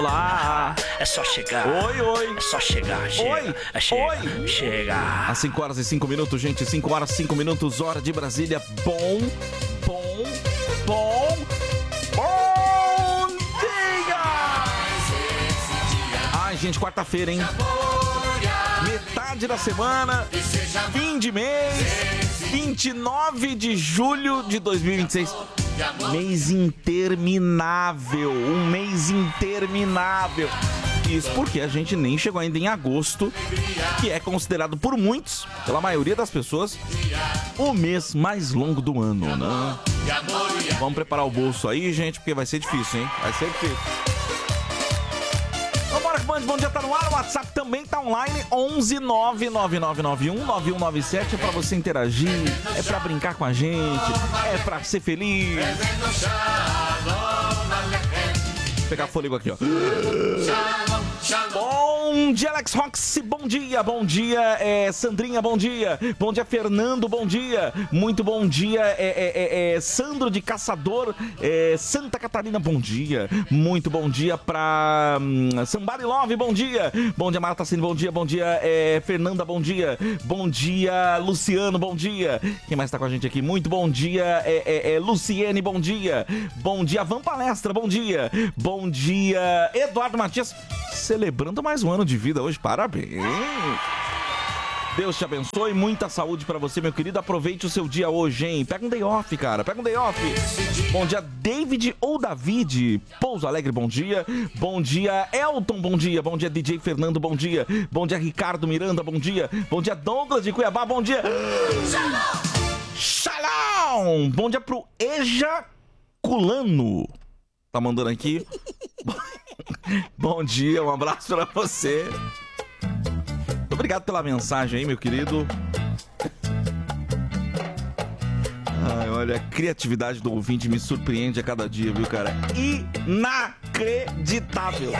Olá! É só chegar. Oi, oi! É só chegar, chega. Oi! Chega, chega. Às 5 horas e 5 minutos, gente. 5 horas e 5 minutos, hora de Brasília. Bom dia! Ai, gente, quarta-feira, hein? Metade da semana, fim de mês, 29 de julho de 2026. Mês interminável, um mês interminável. Isso porque a gente nem chegou ainda em agosto, que é considerado por muitos, pela maioria das pessoas, o mês mais longo do ano, né? Vamos preparar o bolso aí, gente, porque vai ser difícil, hein? Vai ser difícil. Vambora, bom dia, tá no ar. O WhatsApp também tá online. 11 99991 9197. É pra você interagir, é pra brincar com a gente, é pra ser feliz. Vou pegar fôlego aqui, ó. Bom dia, Alex Roxy, bom dia, Sandrinha, bom dia, Fernando, bom dia, muito bom dia, Sandro de Caçador, Santa Catarina, bom dia, muito bom dia pra Somebody Love, bom dia, Marta Cine, bom dia, Fernanda, bom dia, Luciano, bom dia, quem mais tá com a gente aqui, muito bom dia, Luciene, bom dia, Van Palestra, bom dia, Eduardo Matias, celebrando mais um ano de vida hoje, parabéns! Deus te abençoe, muita saúde pra você, meu querido, aproveite o seu dia hoje, hein? Pega um day off, cara, Bom dia, David ou David, Pouso Alegre, bom dia, Elton, bom dia, DJ Fernando, bom dia, Ricardo Miranda, bom dia, Douglas de Cuiabá, bom dia, Shalom, bom dia pro Ejaculano, tá mandando aqui. Bom dia, um abraço pra você. Muito obrigado pela mensagem aí, meu querido. Ai, olha, a criatividade do ouvinte me surpreende a cada dia, viu, cara? Inacreditável.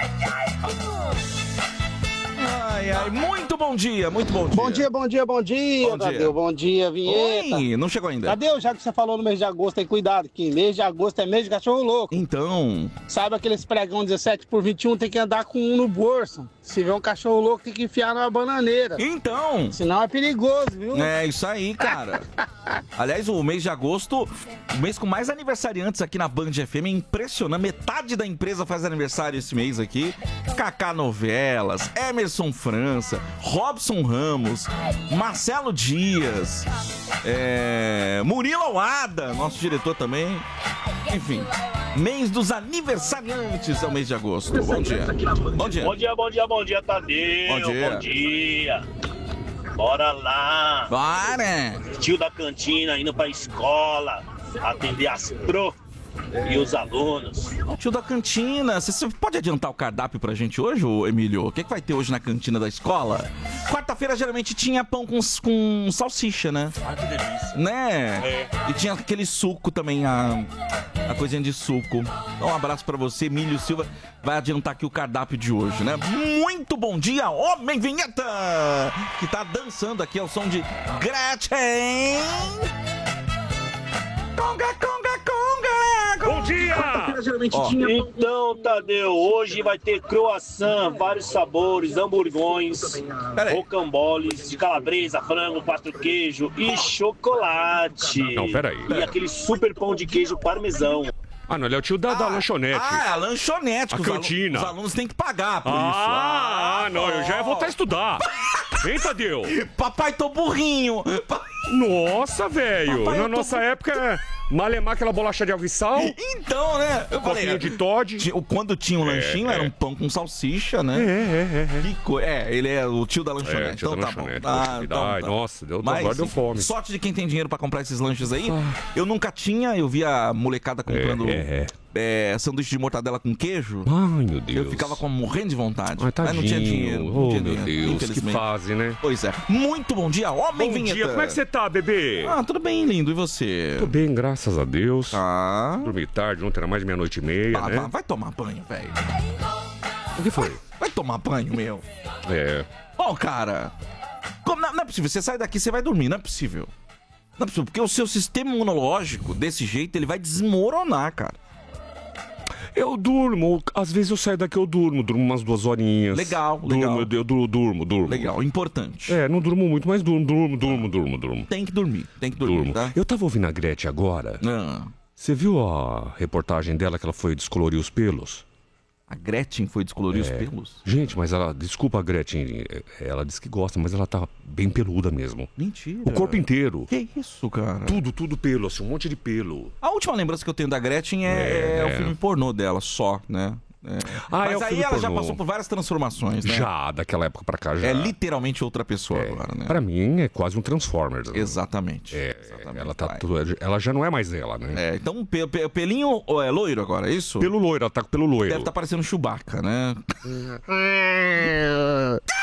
Ai, muito bom dia. Bom dia, Tadeu, bom dia, Vinheta. Oi, não chegou ainda. Tadeu, já que você falou no mês de agosto, tem cuidado, que mês de agosto é mês de cachorro louco. Então... Sabe aqueles pregão 17 por 21, tem que andar com um no bolso. Se vê um cachorro louco, tem que enfiar numa bananeira. Então... Senão é perigoso, viu? É, isso aí, cara. Aliás, o mês de agosto, o mês com mais aniversariantes aqui na Band FM, é impressionante. Metade da empresa faz aniversário esse mês aqui. Kaká Novelas, Emerson França, Robson Ramos, Marcelo Dias, Murilo Awada, nosso diretor também. Enfim, mês dos aniversariantes é o mês de agosto. Bom dia, Tadeu. Bom dia. Bom dia. Bora lá. Bora. Tio da cantina indo pra escola atender as e os alunos. Tio da cantina, você pode adiantar o cardápio pra gente hoje, ô Emílio? O que vai ter hoje na cantina da escola? Quarta-feira geralmente tinha pão com salsicha, né? Ai, que delícia. Né? E tinha aquele suco também, a coisinha de suco. Então, um abraço pra você, Emílio Silva. Vai adiantar aqui o cardápio de hoje, né? Muito bom dia, Homem Vinheta! Que tá dançando aqui ao som de Gretchen. Conga, conga, conga! Bom dia! Então, Tadeu, hoje vai ter croissant, vários sabores, hamburgões, rocamboles, de calabresa, frango, quatro queijo e chocolate. Não, peraí. E aquele super pão de queijo parmesão. Ah, não, ele é o tio da lanchonete. Ah, é a lanchonete. A cantina. Os alunos têm que pagar por isso. Não, eu já ia voltar a estudar. Hein, Tadeu? Papai, tô burrinho. Nossa, velho. Na nossa época, malemar aquela bolacha de água e sal. Então, né? Eu falei, de Todd. Quando tinha um lanchinho, era um pão com salsicha, né? Que coisa. Ele é o tio da lanchonete. Tio então da tá lanchonete. bom. Então, nossa, mas, agora deu fome. Sorte de quem tem dinheiro pra comprar esses lanches aí. Eu nunca tinha, eu vi a molecada comprando sanduíche de mortadela com queijo. Ai, meu Deus. Eu ficava morrendo de vontade. Ai, tadinho. Mas não tinha dinheiro. Oh, meu Deus, que fase, né? Pois é. Muito bom dia, Homem Vinheta. Bom dia, como é que você tá, bebê? Tudo bem, lindo. E você? Tô bem, graças a Deus. Tá. Dormi tarde, ontem era mais de 00:30, né? Vai tomar banho, velho. O que foi? Vai tomar banho, meu. Bom, cara. Não é possível. Você sai daqui, você vai dormir. Não é possível. Não é possível, porque o seu sistema imunológico, desse jeito, ele vai desmoronar, cara. Eu durmo. Às vezes eu saio daqui, eu durmo umas 2 horinhas. Legal. Eu durmo. Legal, importante. Não durmo muito, mas durmo. Tem que dormir, tá? Eu tava ouvindo a Gretchen agora. Você viu a reportagem dela que ela foi descolorir os pelos? A Gretchen foi descolorir os pelos? Gente, mas ela... Desculpa a Gretchen, ela disse que gosta, mas ela tá bem peluda mesmo. Mentira. O corpo inteiro. Que isso, cara? Tudo pelo, assim, um monte de pelo. A última lembrança que eu tenho da Gretchen é o filme pornô dela, só, né? Mas aí ela já passou por várias transformações, né? Já, daquela época pra cá, já. É literalmente outra pessoa agora, né? Pra mim é quase um Transformers. Exatamente. Ela já não é mais ela, né? Então pelinho é loiro agora, é isso? Pelo loiro, ela tá com pelo loiro. Deve estar parecendo Chewbacca, né?